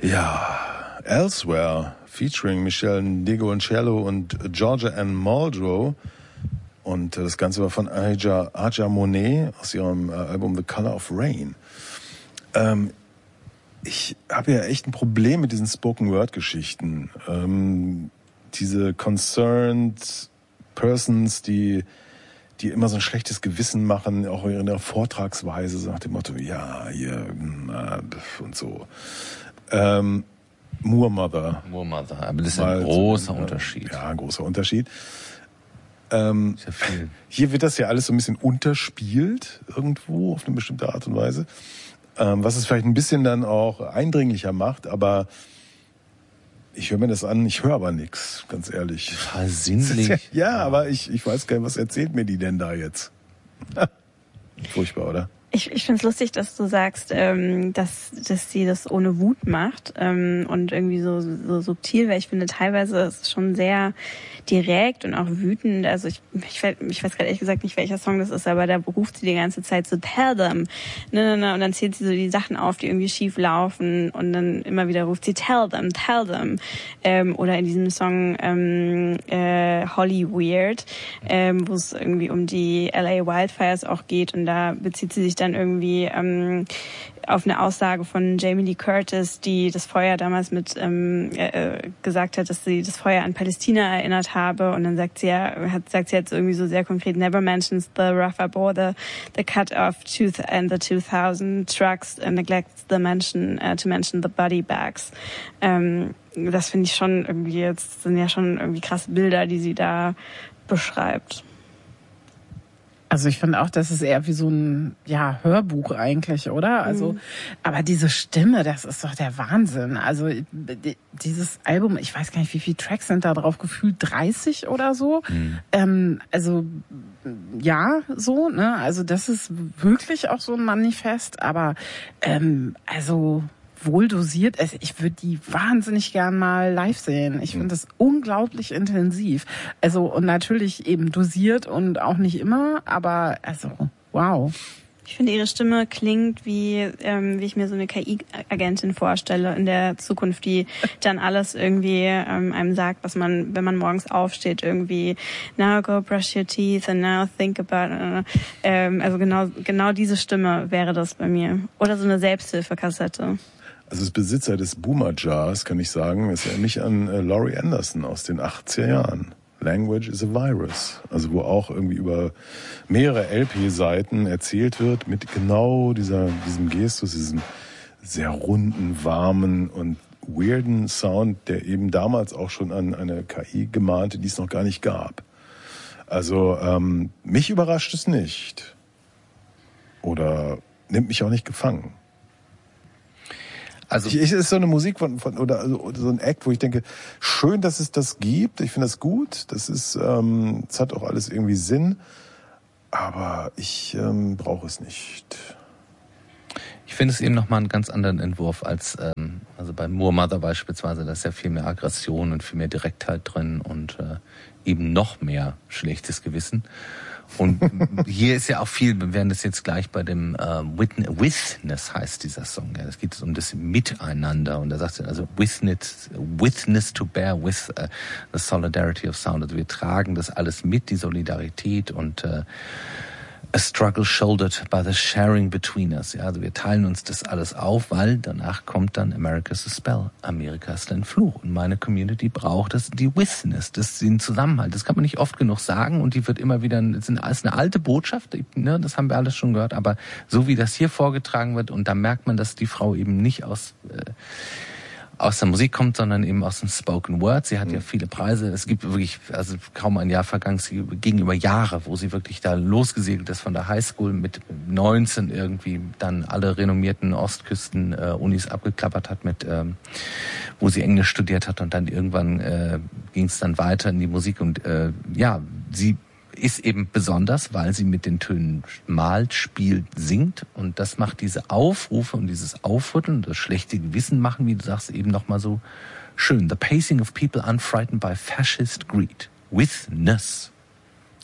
Ja, Elsewhere, featuring Michelle Ndegeocello und Georgia Ann Muldrow. Und das Ganze war von Aja Monet aus ihrem Album The Color of Rain. Ich habe ja echt ein Problem mit diesen Spoken-Word-Geschichten. Diese concerned persons, die immer so ein schlechtes Gewissen machen, auch in der Vortragsweise, so nach dem Motto, ja, hier, und so. Moor Mother, aber das ist ein großer Unterschied. Ja, ein großer Unterschied. Ist ja viel. Hier wird das ja alles so ein bisschen unterspielt, irgendwo, auf eine bestimmte Art und Weise. Was es vielleicht ein bisschen dann auch eindringlicher macht, aber ich höre mir das an, ich höre aber nichts, ganz ehrlich. Total sinnlich. Ja, aber ich weiß gar nicht, was erzählt mir die denn da jetzt? Furchtbar, oder? Ich finde es lustig, dass du sagst, dass sie das ohne Wut macht und irgendwie so subtil, weil ich finde, teilweise ist es schon sehr direkt und auch wütend. Also ich weiß gerade ehrlich gesagt nicht, welcher Song das ist, aber da ruft sie die ganze Zeit so, tell them. Und dann zählt sie so die Sachen auf, die irgendwie schief laufen und dann immer wieder ruft sie, tell them. Oder in diesem Song Holly Weird, wo es irgendwie um die LA Wildfires auch geht und da bezieht sie sich dann irgendwie auf eine Aussage von Jamie Lee Curtis, die das Feuer damals mit gesagt hat, dass sie das Feuer an Palästina erinnert habe, und dann sagt sie jetzt irgendwie so sehr konkret, never mentions the rough up or the cut off tooth and the 2000 trucks and neglects the to mention the body bags. Das finde ich schon irgendwie, jetzt sind ja schon irgendwie krasse Bilder, die sie da beschreibt. Also ich finde auch, das ist eher wie so ein Hörbuch eigentlich, oder? Also, aber diese Stimme, das ist doch der Wahnsinn. Also dieses Album, ich weiß gar nicht, wie viele Tracks sind da drauf, gefühlt 30 oder so. Also so, ne? Also das ist wirklich auch so ein Manifest, aber also wohl dosiert. Also ich würde die wahnsinnig gern mal live sehen. Ich finde das unglaublich intensiv. Also und natürlich eben dosiert und auch nicht immer, aber also wow. Ich finde, ihre Stimme klingt wie ich mir so eine KI-Agentin vorstelle in der Zukunft, die dann alles irgendwie einem sagt, was man, wenn man morgens aufsteht, irgendwie now go brush your teeth and now think about also genau diese Stimme wäre das bei mir. Oder so eine Selbsthilfekassette. Also als Besitzer des Boomer Jars kann ich sagen, es erinnert mich an Laurie Anderson aus den 80er Jahren. Language is a Virus. Also wo auch irgendwie über mehrere LP-Seiten erzählt wird mit genau diesem Gestus, diesem sehr runden, warmen und weirden Sound, der eben damals auch schon an eine KI gemahnte, die es noch gar nicht gab. Also mich überrascht es nicht. Oder nimmt mich auch nicht gefangen. Also es ist so eine Musik oder so ein Act, wo ich denke, schön, dass es das gibt. Ich finde das gut. Das ist, es hat auch alles irgendwie Sinn. Aber ich brauche es nicht. Ich finde es eben nochmal einen ganz anderen Entwurf als, also bei Moor Mother beispielsweise, da ist ja viel mehr Aggression und viel mehr Direktheit drin und eben noch mehr schlechtes Gewissen. Und hier ist ja auch viel, wir werden das jetzt gleich bei dem Witness heißt dieser Song. Ja, es geht um das Miteinander und da sagt er also witness to bear with the solidarity of sound. Also wir tragen das alles mit, die Solidarität und a struggle shouldered by the sharing between us. Ja, also wir teilen uns das alles auf, weil danach kommt dann America's a Spell. Amerika ist ein Fluch. Und meine Community braucht das, die Witness, den Zusammenhalt. Das kann man nicht oft genug sagen und die wird immer wieder, das ist eine alte Botschaft, ne, das haben wir alles schon gehört, aber so wie das hier vorgetragen wird und da merkt man, dass die Frau eben nicht aus der Musik kommt, sondern eben aus dem Spoken Word. Sie hat ja viele Preise. Es gibt wirklich, also kaum ein Jahr vergangen, gegenüber Jahre, wo sie wirklich da losgesegelt ist von der Highschool mit 19 irgendwie dann alle renommierten Ostküsten-Unis abgeklappert hat mit, wo sie Englisch studiert hat und dann irgendwann ging es dann weiter in die Musik und sie ist eben besonders, weil sie mit den Tönen malt, spielt, singt und das macht diese Aufrufe und dieses Aufrütteln, das schlechte Gewissen machen, wie du sagst, eben nochmal so schön. The pacing of people unfrightened by fascist greed. Witness.